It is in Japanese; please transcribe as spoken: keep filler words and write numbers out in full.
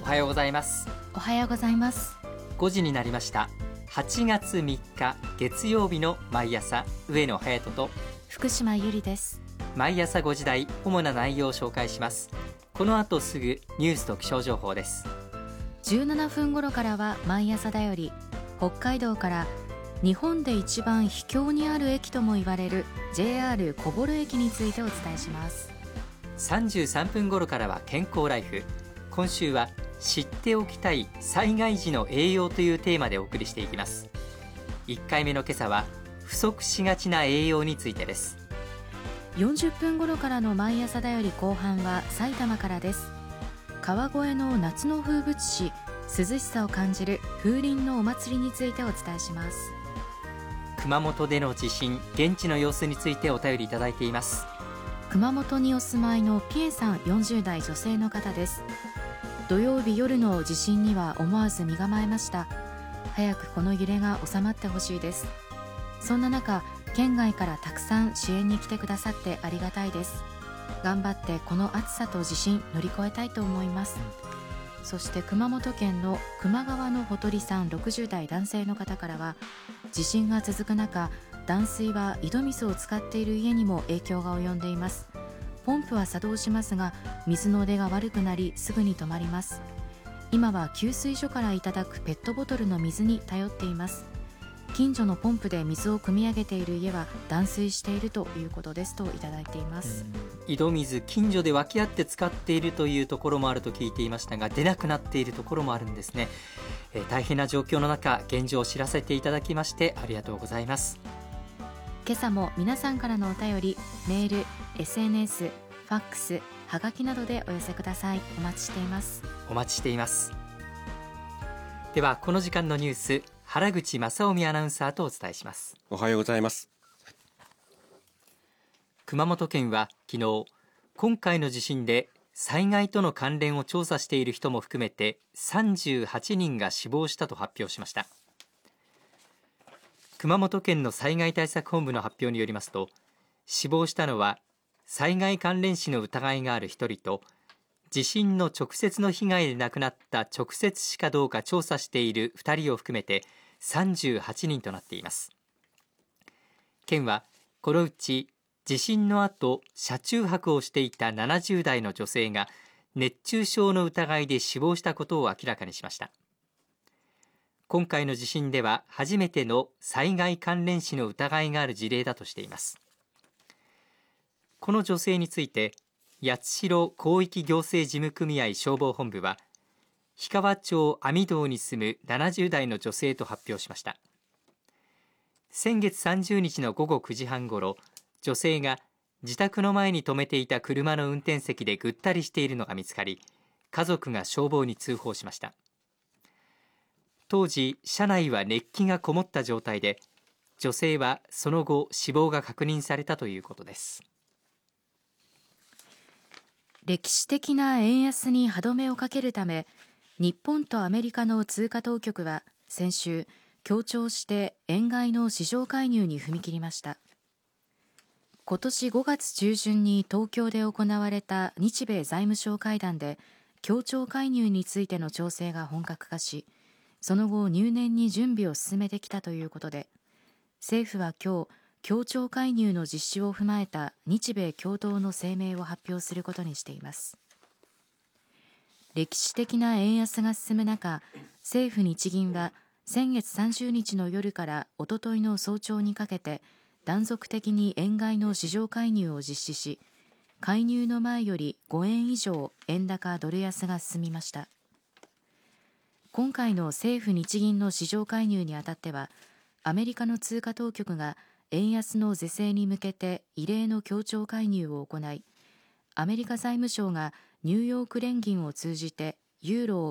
はようございます。 おはようございます。 ごじになりました。はちがつみっか月曜日の毎朝、上野隼人と福島ゆりです。 毎朝ごじ台、主な内容を紹介します。この後すぐニュースと気象情報です。 じゅうななふん頃からは毎朝だより、北海道から日本で一番秘境にある駅とも言われる ジェイアール 小幌駅についてお伝えします。 さんじゅうさんぷん頃からは健康ライフ。今週は知っておきたい災害時の栄養というテーマでお送りしていきます。いっかいめの今朝は不足しがちな栄養についてです。 よんじゅっぷん頃からの毎朝だより後半は埼玉からです。川越の夏の風物詩、涼しさを感じる風鈴のお祭りについてお伝えします。 熊本での地震、現地の様子についてお便りいただいています。 熊本にお住まいのピエさん、よんじゅう代女性の方です。土曜日夜の地震には思わず身構えました。早くこの揺れが収まってほしいです。そんな中、県外からたくさん支援に来てくださってありがたいです。頑張ってこの暑さと地震乗り越えたいと思います。そして熊本県の球磨川のほとりさん、ろくじゅう代男性の方からは、地震が続く中、断水は井戸水を使っている家にも影響が及んでいます。ポンプは作動しますが、水の出が悪くなりすぐに止まります。今は給水所からいただくペットボトルの水に頼っています。近所のポンプで水を汲み上げている家は断水しているということですといただいています。 井戸水、近所で分け合って使っているというところもあると聞いていましたが、出なくなっているところもあるんですね。えー、大変な状況の中、現状を知らせていただきましてありがとうございます。 今朝も皆さんからのお便り、メール、エスエヌエス、ファックス、はがきなどでお寄せください。お待ちしています。 お待ちしています。ではこの時間のニュース、原口正臣アナウンサーとお伝えします。 おはようございます。 熊本県は昨日、今回の地震で災害との関連を調査している人も含めてさんじゅうはちにんが死亡したと発表しました。熊本県の災害対策本部の発表によりますと、死亡したのは災害関連死の疑いがあるひとりと、地震の直接の被害で亡くなった直接死かどうか調査しているふたりを含めてさんじゅうはちにんとなっています。県はこのうち地震の後、車中泊をしていたななじゅう代の女性が熱中症の疑いで死亡したことを明らかにしました。今回の地震では初めての災害関連死の疑いがある事例だとしています。この女性について、八代広域行政事務組合消防本部は、氷川町網堂に住むななじゅう代の女性と発表しました。先月さんじゅうにちのごごくじはんごろ、女性が自宅の前に止めていた車の運転席でぐったりしているのが見つかり、家族が消防に通報しました。当時、車内は熱気がこもった状態で、女性はその後死亡が確認されたということです。 歴史的な円安に歯止めをかけるため、日本とアメリカの通貨当局は先週、協調して円買いの市場介入に踏み切りました。今年ごがつ中旬に東京で行われた日米財務相会談で、協調介入についての調整が本格化し、その後入念に準備を進めてきたということで、政府は今日、協調介入の実施を踏まえた日米共同の声明を発表することにしています。歴史的な円安が進む中、政府日銀は先月さんじゅうにちの夜からおとといの早朝にかけて断続的に円買いの市場介入を実施し、介入の前よりごえん以上円高ドル安が進みました。今回の政府日銀の市場介入にあたっては、アメリカの通貨当局が円安の是正に向けて異例の協調介入を行い、アメリカ財務省がニューヨーク連銀を通じてユーロを